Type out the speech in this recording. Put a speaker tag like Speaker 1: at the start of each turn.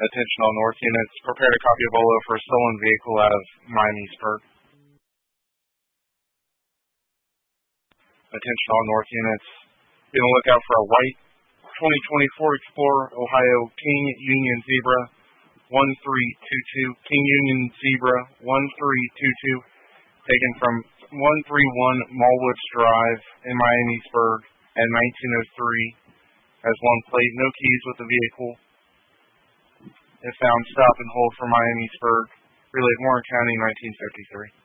Speaker 1: Attention all North units. Prepare to copy a bolo for a stolen vehicle out of Miamisburg. Attention all North units. Be on the lookout for a white 2024 Explorer Ohio King Union Zebra 1322. King Union Zebra 1322. Taken from 131 Mallwoods Drive in Miamisburg at 1903. Has one plate, no keys with the vehicle. If found, stop and hold for Miamisburg. Relay Warren County, 1953.